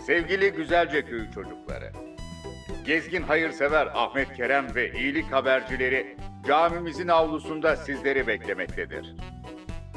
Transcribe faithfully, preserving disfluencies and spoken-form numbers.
Sevgili Güzelce Köyü çocukları, gezgin hayırsever Ahmet Kerem ve iyilik habercileri camimizin avlusunda sizleri beklemektedir.